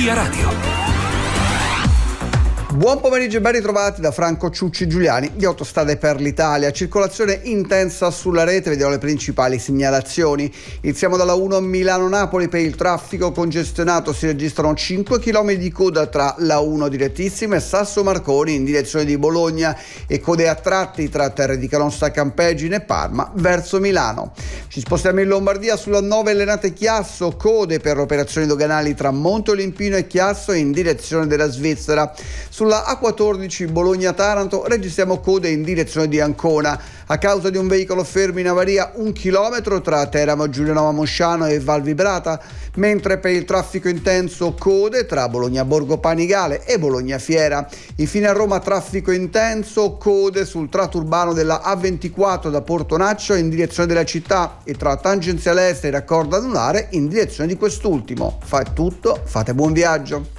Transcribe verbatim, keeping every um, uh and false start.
Via Radio. Buon pomeriggio e ben ritrovati da Franco Ciucci Giuliani di Autostrade per l'Italia. Circolazione intensa sulla rete, vediamo le principali segnalazioni. Iniziamo dalla uno Milano-Napoli. Per il traffico congestionato si registrano cinque chilometri di coda tra la uno direttissima e Sasso Marconi in direzione di Bologna e code a tratti tra Terre di Caronsta Campegine e Parma verso Milano. Ci spostiamo in Lombardia sulla nove Lenate Chiasso, code per operazioni doganali tra Monte Olimpino e Chiasso in direzione della Svizzera. Sulla A quattordici Bologna-Taranto registriamo code in direzione di Ancona a causa di un veicolo fermo in avaria un chilometro tra Teramo Giulianova Mosciano e Val Vibrata, mentre per il traffico intenso code tra Bologna Borgo Panigale e Bologna Fiera. Infine a Roma traffico intenso, code sul tratto urbano della A ventiquattro da Portonaccio in direzione della città e tra tangenziale est e raccordo anulare in direzione di quest'ultimo. Fa tutto, fate buon viaggio.